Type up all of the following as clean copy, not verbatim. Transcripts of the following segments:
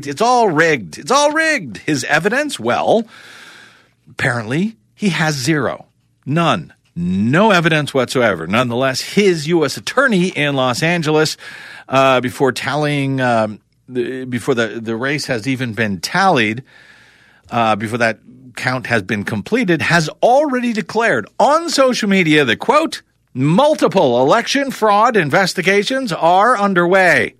It's all rigged. It's all rigged. His evidence, well, apparently he has zero. None. No evidence whatsoever. Nonetheless, his U.S. attorney in Los Angeles, before tallying, before the race has even been tallied, before that count has been completed, has already declared on social media that, quote, multiple election fraud investigations are underway.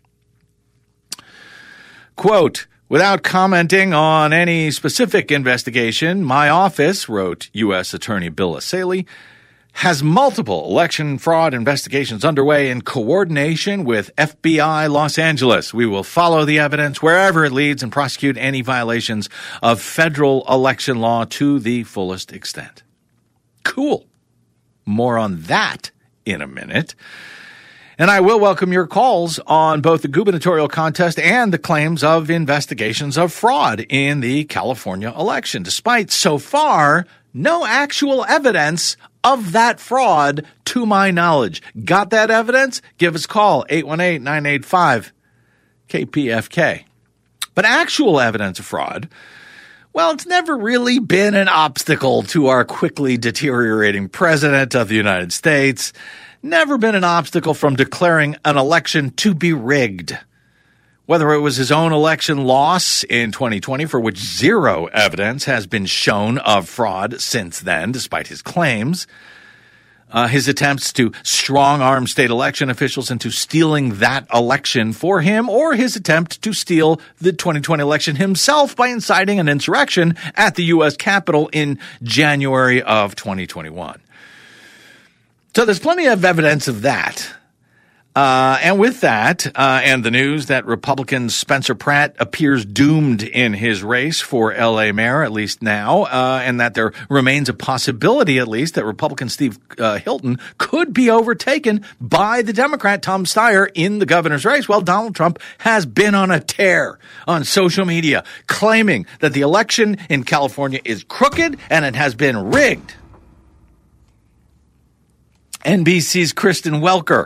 Quote, without commenting on any specific investigation, my office, wrote U.S. Attorney Bill Assaley, has multiple election fraud investigations underway in coordination with FBI Los Angeles. We will follow the evidence wherever it leads and prosecute any violations of federal election law to the fullest extent. Cool. More on that in a minute. And I will welcome your calls on both the gubernatorial contest and the claims of investigations of fraud in the California election, despite so far no actual evidence of that fraud to my knowledge. Got that evidence? Give us a call, 818-985-KPFK. But actual evidence of fraud, well, it's never really been an obstacle to our quickly deteriorating president of the United States. Never been an obstacle from declaring an election to be rigged. Whether it was his own election loss in 2020, for which zero evidence has been shown of fraud since then, despite his claims, his attempts to strong-arm state election officials into stealing that election for him, or his attempt to steal the 2020 election himself by inciting an insurrection at the U.S. Capitol in January of 2021. So there's plenty of evidence of that. And with that, and the news that Republican Spencer Pratt appears doomed in his race for L.A. mayor, at least now, and that there remains a possibility, at least, that Republican Steve Hilton could be overtaken by the Democrat Tom Steyer in the governor's race. Well, Donald Trump has been on a tear on social media, claiming that the election in California is crooked and it has been rigged. NBC's Kristen Welker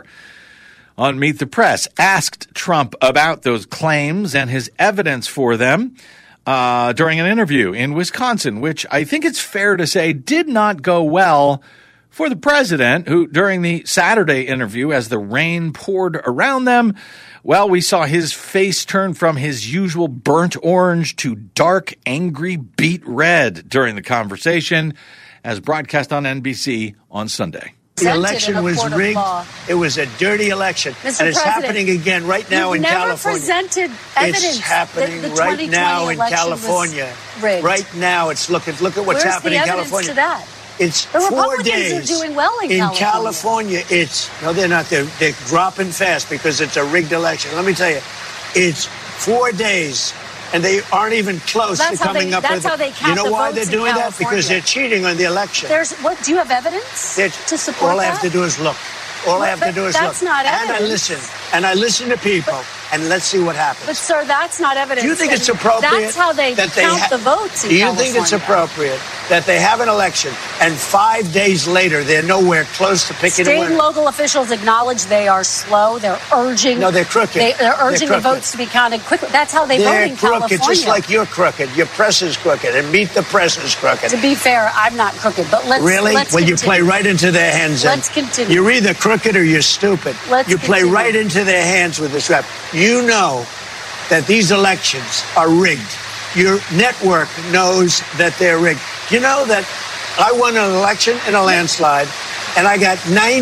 on Meet the Press asked Trump about those claims and his evidence for them during an interview in Wisconsin, which I think it's fair to say did not go well for the president, who during the Saturday interview, as the rain poured around them, well, we saw his face turn from his usual burnt orange to dark, angry, beet red during the conversation, as broadcast on NBC on Sunday. The election was rigged. It was a dirty election. Mr. And it's President, happening again right now in California. You've never presented evidence. It's happening that the right now in California. Rigged. Right now, it's look at what's happening in California. Where's the evidence to that? It's the 4 Republicans days. are doing well in California. No, they're not. They're dropping fast because it's a rigged election. Let me tell you, it's 4 days. And they aren't even close to coming up with it. That's how they count the votes in California. You know why they're doing that? Because they're cheating on the election. Do you have evidence to support that? All I have to do is look. All I have to do is look. That's not evidence. And I listen to people, and let's see what happens. But, sir, that's not evidence. Do you think it's appropriate? That's how they count the votes in California. Do you think it's appropriate that they have an election, and 5 days later they're nowhere close to picking a winner? State and local officials acknowledge they are slow. They're urging. No, they're crooked. They're urging the votes to be counted quickly. That's how they vote in California. They're crooked, just like you're crooked. Your press is crooked, and Meet the Press is crooked. To be fair, I'm not crooked, but let's you play right into their hands. Let's continue. You're either crooked or you're stupid. You play right into their hands with this rap. You know that these elections are rigged. Your network knows that they're rigged. You know that I won an election in a landslide, and I got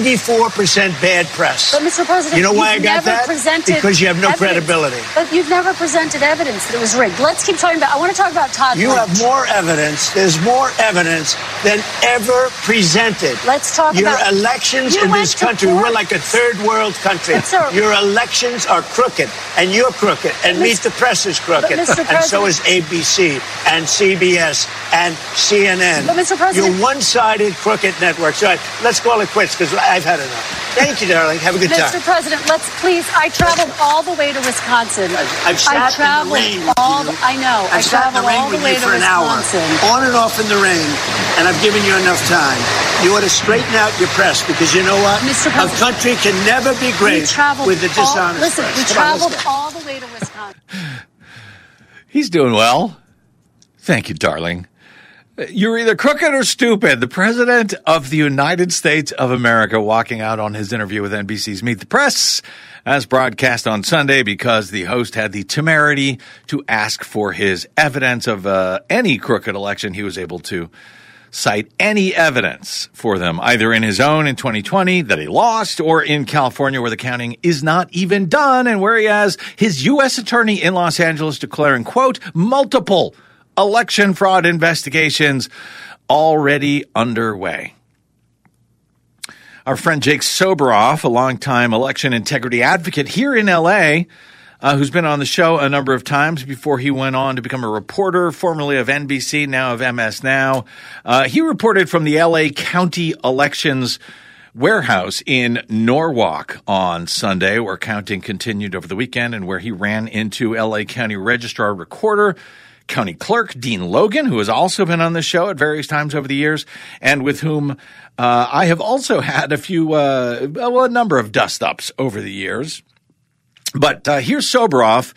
94% bad press. But, Mr. President, you know why I got that? Because you have no credibility. But you've never presented evidence that it was rigged. Let's keep talking about. I want to talk about Todd. You have more evidence. There's more evidence than ever presented. Let's talk about your elections in this country. We're like a third world country. Your elections are crooked, and you're crooked, and Meet the Press is crooked, and so is ABC and CBS and CNN. But, Mr. President, you're one-sided crooked networks. All right, let's call it quits because I've had enough. Thank you, darling. Have a good time. Mr. President, let's please. I traveled all the way to Wisconsin. I've sat in the rain. I know. I traveled all the way to Wisconsin. On and off in the rain, and I've given you enough time. You ought to straighten out your press because you know what? Mr. President, a country can never be great with the dishonest press. Listen, we traveled all the way to Wisconsin. He's doing well. Thank you, darling. You're either crooked or stupid. The President of the United States of America walking out on his interview with NBC's Meet the Press as broadcast on Sunday because the host had the temerity to ask for his evidence of any crooked election. He was able to cite any evidence for them, either in his own in 2020 that he lost or in California where the counting is not even done and where he has his U.S. attorney in Los Angeles declaring, quote, multiple election fraud investigations already underway. Our friend Jake Soboroff, a longtime election integrity advocate here in L.A., who's been on the show a number of times before he went on to become a reporter, formerly of NBC, now of MS Now. He reported from the L.A. County Elections Warehouse in Norwalk on Sunday, where counting continued over the weekend and where he ran into L.A. County Registrar Recorder, County Clerk Dean Logan, who has also been on the show at various times over the years, and with whom I have also had a number of dust-ups over the years. But here's Soboroff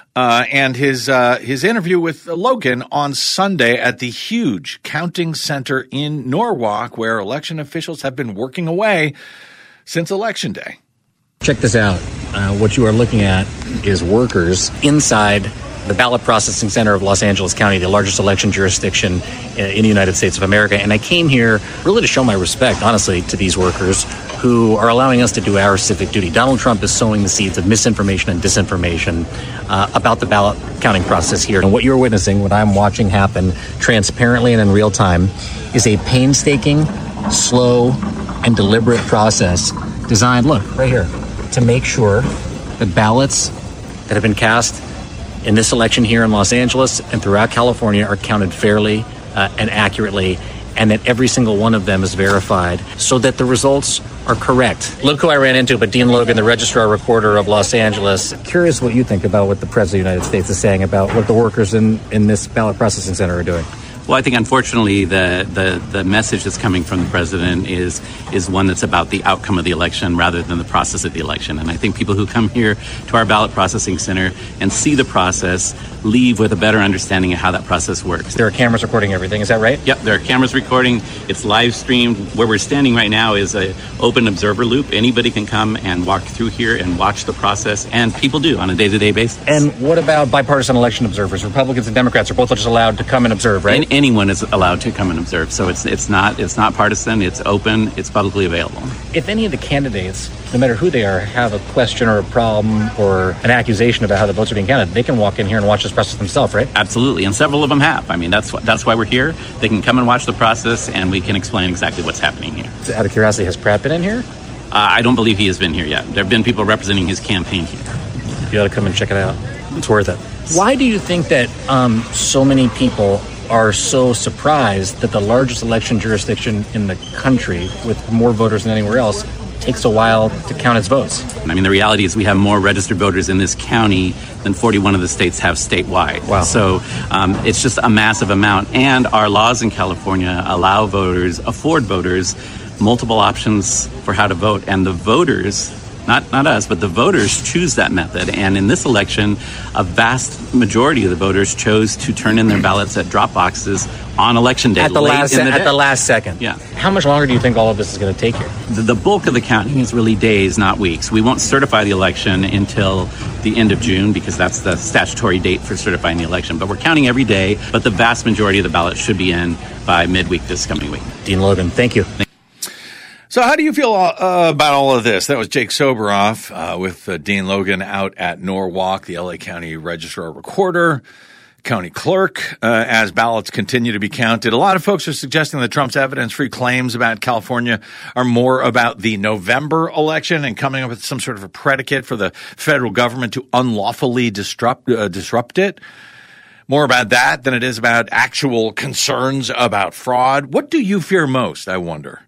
and his interview with Logan on Sunday at the huge counting center in Norwalk, where election officials have been working away since Election Day. Check this out. What you are looking at is workers inside the ballot processing center of Los Angeles County, the largest election jurisdiction in the United States of America. And I came here really to show my respect, honestly, to these workers who are allowing us to do our civic duty. Donald Trump is sowing the seeds of misinformation and disinformation about the ballot counting process here. And what you're witnessing, what I'm watching happen transparently and in real time, is a painstaking, slow, and deliberate process designed, look, right here, to make sure that ballots that have been cast in this election here in Los Angeles and throughout California are counted fairly and accurately, and that every single one of them is verified so that the results are correct. Look who I ran into, but Dean Logan, the Registrar Recorder of Los Angeles. Curious what you think about what the President of the United States is saying about what the workers in this ballot processing center are doing. Well, I think, unfortunately, the message that's coming from the president is one that's about the outcome of the election rather than the process of the election. And I think people who come here to our ballot processing center and see the process leave with a better understanding of how that process works. There are cameras recording everything. Is that right? Yep, there are cameras recording. It's live streamed. Where we're standing right now is an open observer loop. Anybody can come and walk through here and watch the process, and people do on a day-to-day basis. And what about bipartisan election observers? Republicans and Democrats are both just allowed to come and observe, right? Anyone is allowed to come and observe. So it's not partisan. It's open. It's publicly available. If any of the candidates, no matter who they are, have a question or a problem or an accusation about how the votes are being counted, they can walk in here and watch this process themselves, right? Absolutely, and several of them have. I mean, that's why we're here. They can come and watch the process, and we can explain exactly what's happening here. So out of curiosity, has Pratt been in here? I don't believe he has been here yet. There have been people representing his campaign here. You ought to come and check it out. It's worth it. Why do you think that so many people are so surprised that the largest election jurisdiction in the country, with more voters than anywhere else, takes a while to count its votes? I mean, the reality is we have more registered voters in this county than 41 of the states have statewide. Wow. So it's just a massive amount. And our laws in California allow voters, afford voters, multiple options for how to vote. And the voters, not us, but the voters choose that method. And in this election, a vast majority of the voters chose to turn in their ballots at drop boxes on Election Day. At the last second. Yeah. How much longer do you think all of this is going to take here? The bulk of the counting is really days, not weeks. We won't certify the election until the end of June because that's the statutory date for certifying the election. But we're counting every day, but the vast majority of the ballots should be in by midweek this coming week. Dean Logan, thank you. So how do you feel about all of this? That was Jake Soboroff with Dean Logan out at Norwalk, the L.A. County Registrar Recorder, County Clerk, as ballots continue to be counted. A lot of folks are suggesting that Trump's evidence-free claims about California are more about the November election and coming up with some sort of a predicate for the federal government to unlawfully disrupt it. More about that than it is about actual concerns about fraud. What do you fear most, I wonder?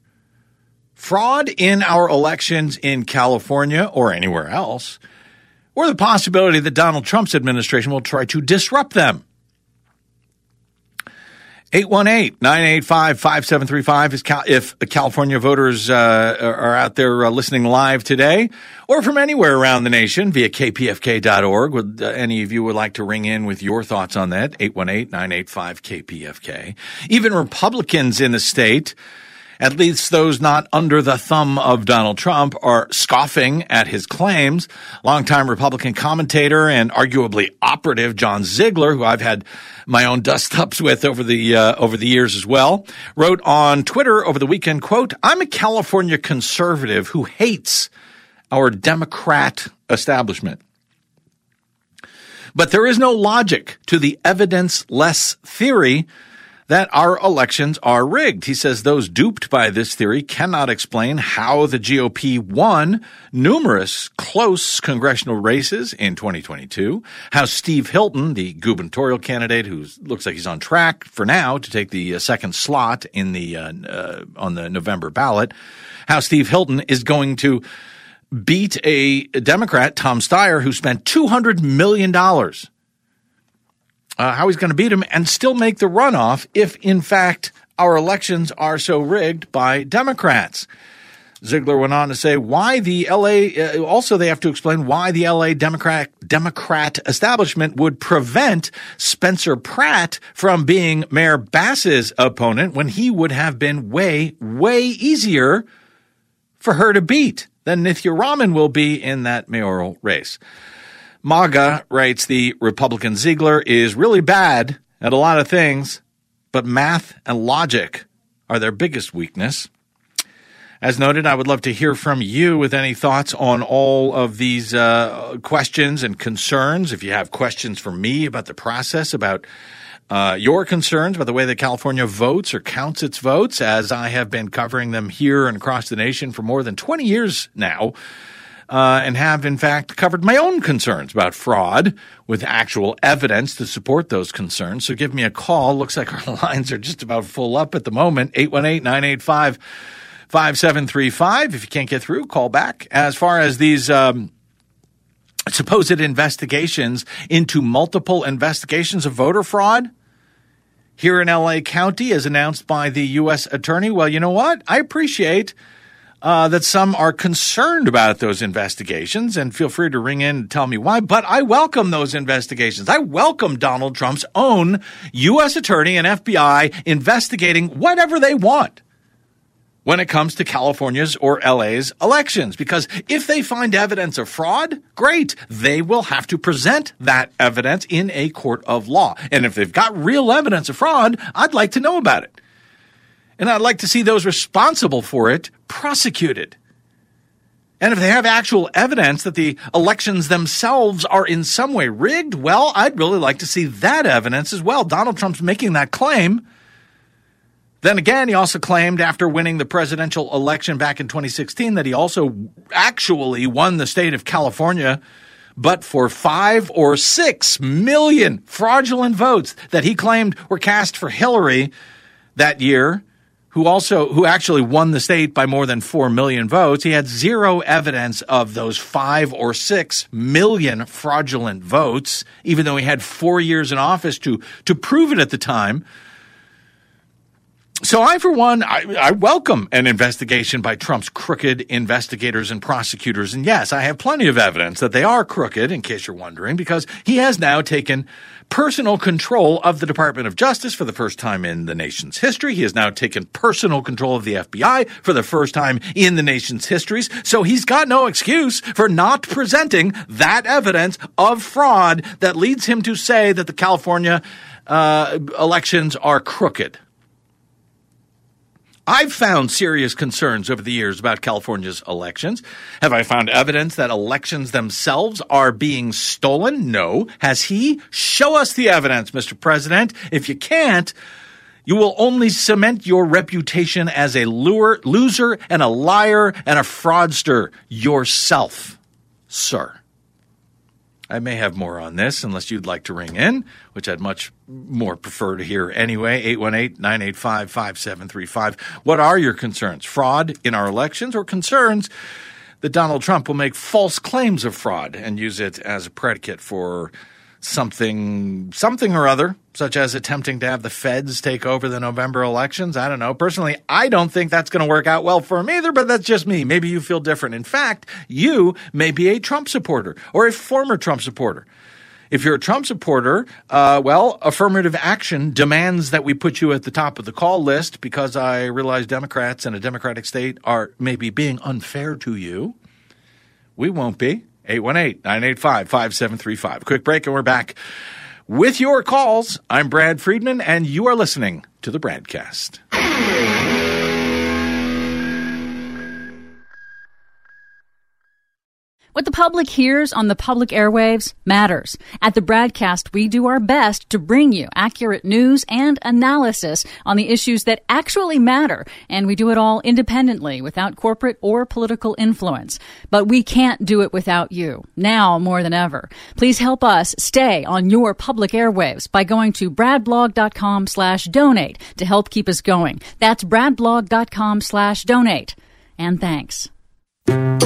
Fraud in our elections in California or anywhere else, or the possibility that Donald Trump's administration will try to disrupt them? 818-985-5735 if California voters are out there listening live today, or from anywhere around the nation via kpfk.org. Would any of you would like to ring in with your thoughts on that? 818-985-KPFK. Even Republicans in the state, at least those not under the thumb of Donald Trump, are scoffing at his claims. Longtime Republican commentator and arguably operative John Ziegler, who I've had my own dust-ups with over the years as well, wrote on Twitter over the weekend, quote, "I'm a California conservative who hates our Democrat establishment. But there is no logic to the evidence-less theory that our elections are rigged." He says those duped by this theory cannot explain how the GOP won numerous close congressional races in 2022, how Steve Hilton, the gubernatorial candidate who looks like he's on track for now to take the second slot in the on the November ballot, how Steve Hilton is going to beat a Democrat, Tom Steyer, who spent $200 million. How he's going to beat him and still make the runoff if, in fact, our elections are so rigged by Democrats. Ziegler went on to say why the also they have to explain why the LA Democrat establishment would prevent Spencer Pratt from being Mayor Bass's opponent when he would have been way, way easier for her to beat than Nithya Raman will be in that mayoral race. MAGA, writes the Republican Ziegler, is really bad at a lot of things, but math and logic are their biggest weakness. As noted, I would love to hear from you with any thoughts on all of these questions and concerns. If you have questions for me about the process, about your concerns about the way that California votes or counts its votes, as I have been covering them here and across the nation for more than 20 years now, and have, in fact, covered my own concerns about fraud with actual evidence to support those concerns. So give me a call. Looks like our lines are just about full up at the moment. 818-985-5735. If you can't get through, call back. As far as these supposed investigations into multiple investigations of voter fraud here in L.A. County, as announced by the U.S. Attorney, well, you know what? I appreciate that some are concerned about those investigations, and feel free to ring in and tell me why. But I welcome those investigations. I welcome Donald Trump's own U.S. Attorney and FBI investigating whatever they want when it comes to California's or LA's elections. Because if they find evidence of fraud, great. They will have to present that evidence in a court of law. And if they've got real evidence of fraud, I'd like to know about it. And I'd like to see those responsible for it prosecuted. And if they have actual evidence that the elections themselves are in some way rigged, well, I'd really like to see that evidence as well. Donald Trump's making that claim. Then again, he also claimed after winning the presidential election back in 2016 that he also actually won the state of California, but for 5 or 6 million fraudulent votes that he claimed were cast for Hillary that year, who actually won the state by more than 4 million votes. He had zero evidence of those 5 or 6 million fraudulent votes, even though he had 4 years in office to prove it at the time. So I, for one, I welcome an investigation by Trump's crooked investigators and prosecutors. And yes, I have plenty of evidence that they are crooked, in case you're wondering, because he has now taken personal control of the Department of Justice for the first time in the nation's history. He has now taken personal control of the FBI for the first time in the nation's histories. So he's got no excuse for not presenting that evidence of fraud that leads him to say that the California elections are crooked. I've found serious concerns over the years about California's elections. Have I found evidence that elections themselves are being stolen? No. Has he? Show us the evidence, Mr. President. If you can't, you will only cement your reputation as a loser and a liar and a fraudster yourself, sir. I may have more on this unless you'd like to ring in, which I'd much more prefer to hear anyway. 818-985-5735. What are your concerns? Fraud in our elections, or concerns that Donald Trump will make false claims of fraud and use it as a predicate for something or other such as attempting to have the feds take over the November elections. I don't know. Personally, I don't think that's going to work out well for them either, but that's just me. Maybe you feel different. In fact, you may be a Trump supporter or a former Trump supporter. If you're a Trump supporter, affirmative action demands that we put you at the top of the call list because I realize Democrats in a Democratic state are maybe being unfair to you. We won't be. 818-985-5735. Quick break and we're back with your calls. I'm Brad Friedman, and you are listening to the Bradcast. What the public hears on the public airwaves matters. At the Bradcast, we do our best to bring you accurate news and analysis on the issues that actually matter, and we do it all independently, without corporate or political influence. But we can't do it without you, now more than ever. Please help us stay on your public airwaves by going to bradblog.com/donate to help keep us going. That's bradblog.com/donate. And thanks.